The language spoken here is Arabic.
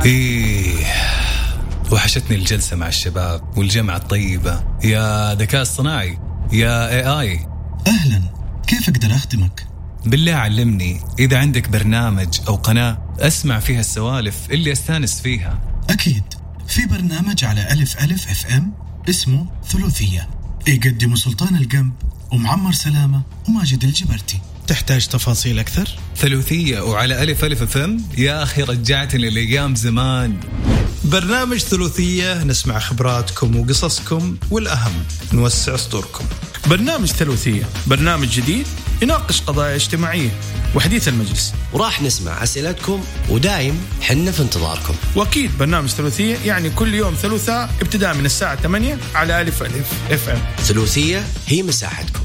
إيه وحشتني الجلسة مع الشباب والجمعة الطيبة. يا ذكاء اصطناعي، يا AI. أهلا، كيف أقدر أخدمك؟ بالله علمني إذا عندك برنامج أو قناة أسمع فيها السوالف اللي أستانس فيها. أكيد، في برنامج على ألف FM اسمه ثلثية، يقدم سلطان القنب ومعمر سلامة وماجد الجبرتي. تحتاج تفاصيل أكثر؟ ثلثية وعلى ألف FM. يا أخي رجعتني لأيام زمان. برنامج ثلثية نسمع خبراتكم وقصصكم، والأهم نوسع صدوركم. برنامج ثلثية برنامج جديد يناقش قضايا اجتماعية وحديث المجلس، وراح نسمع أسئلتكم ودايم حنا في انتظاركم. وأكيد برنامج ثلثية يعني كل يوم ثلاثاء ابتداء من الساعة 8 على ألف FM. ثلثية هي مساحتكم.